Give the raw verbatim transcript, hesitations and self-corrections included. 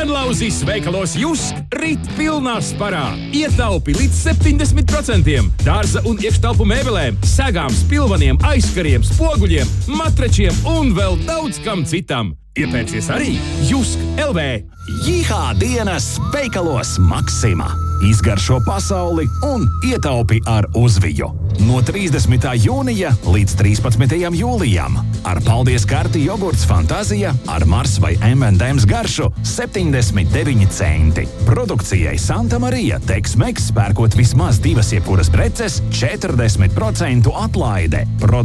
Bērnlauzis veikalos Jusk rit pilnā sparā. Ietaupi līdz septiņdesmit procentiem. Dārza un iekštelpu mēbelēm, segām, spilvaniem, aizkariem, spoguļiem, matračiem un vēl daudz kam citam. Iepērcies arī Jusk L V. Jihā dienas veikalos Maksima. Izgaršo pasauli un ietaupi ar uzviju. No trīsdesmitā jūnija līdz trīspadsmitajam jūlijam. Ar paldies karti jogurts Fantazija ar Mars vai em end em's garšu septiņdesmit deviņi centi. Produkcijai Santa Marija Tex-Mex pērkot vismaz divas jebkuras preces četrdesmit procentu atlaide.